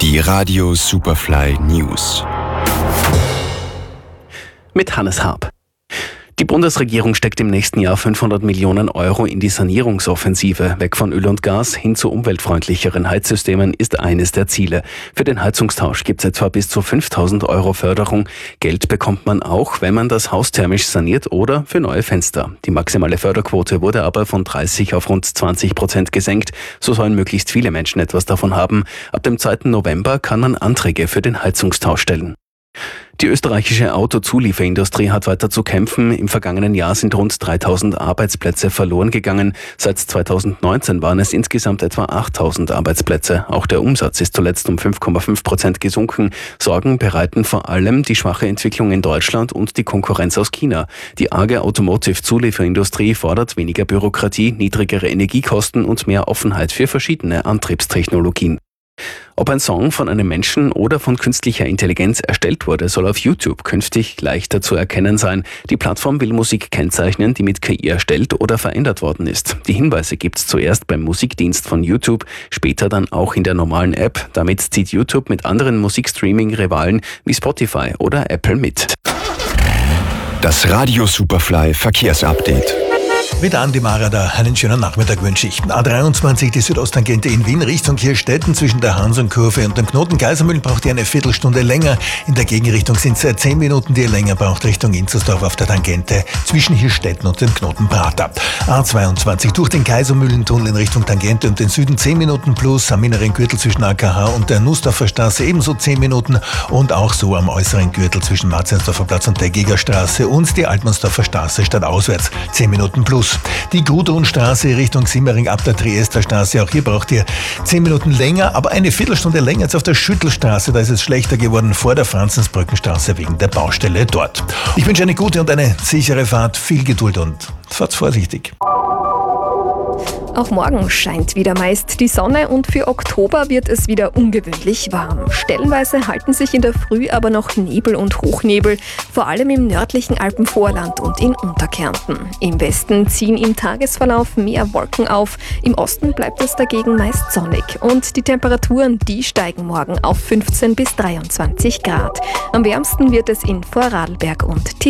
Die Radio Superfly News. Mit Hannes Harp. Die Bundesregierung steckt im nächsten Jahr 500 Millionen Euro in die Sanierungsoffensive. Weg von Öl und Gas hin zu umweltfreundlicheren Heizsystemen ist eines der Ziele. Für den Heizungstausch gibt es etwa bis zu 5.000 Euro Förderung. Geld bekommt man auch, wenn man das Haus thermisch saniert oder für neue Fenster. Die maximale Förderquote wurde aber von 30 auf rund 20% gesenkt. So sollen möglichst viele Menschen etwas davon haben. Ab dem 2. November kann man Anträge für den Heizungstausch stellen. Die österreichische Autozulieferindustrie hat weiter zu kämpfen. Im vergangenen Jahr sind rund 3.000 Arbeitsplätze verloren gegangen. Seit 2019 waren es insgesamt etwa 8.000 Arbeitsplätze. Auch der Umsatz ist zuletzt um 5,5% gesunken. Sorgen bereiten vor allem die schwache Entwicklung in Deutschland und die Konkurrenz aus China. Die arge Automotive-Zulieferindustrie fordert weniger Bürokratie, niedrigere Energiekosten und mehr Offenheit für verschiedene Antriebstechnologien. Ob ein Song von einem Menschen oder von künstlicher Intelligenz erstellt wurde, soll auf YouTube künftig leichter zu erkennen sein. Die Plattform will Musik kennzeichnen, die mit KI erstellt oder verändert worden ist. Die Hinweise gibt's zuerst beim Musikdienst von YouTube, später dann auch in der normalen App. Damit zieht YouTube mit anderen Musikstreaming-Rivalen wie Spotify oder Apple mit. Das Radio Superfly Verkehrsupdate. Mit Andi Marader einen schönen Nachmittag wünsche ich. A23, die Südosttangente in Wien, Richtung Kirchstetten zwischen der Hansenkurve und dem Knoten Kaisermühlen braucht ihr eine Viertelstunde länger. In der Gegenrichtung sind es 10 Minuten, die ihr länger braucht, Richtung Inzersdorf auf der Tangente zwischen Hirstetten und dem Knoten Prater. A22 durch den Kaisermühlentunnel in Richtung Tangente und den Süden 10 Minuten plus, am inneren Gürtel zwischen AKH und der Nussdorfer Straße ebenso 10 Minuten und auch so am äußeren Gürtel zwischen Marzinsdorfer Platz und der Gigerstraße und die Altmannsdorfer Straße stadtauswärts 10 Minuten plus. Die Gudrunstraße Richtung Simmering ab der Triesterstraße, auch hier braucht ihr 10 Minuten länger, aber eine Viertelstunde länger als auf der Schüttelstraße, da ist es schlechter geworden vor der Franzensbrückenstraße wegen der Baustelle dort. Ich wünsche eine gute und eine sichere Fahrt, viel Geduld und fahrt vorsichtig. Auch morgen scheint wieder meist die Sonne und für Oktober wird es wieder ungewöhnlich warm. Stellenweise halten sich in der Früh aber noch Nebel und Hochnebel, vor allem im nördlichen Alpenvorland und in Unterkärnten. Im Westen ziehen im Tagesverlauf mehr Wolken auf, im Osten bleibt es dagegen meist sonnig und die Temperaturen, die steigen morgen auf 15 bis 23 Grad. Am wärmsten wird es in Vorarlberg und Tirol.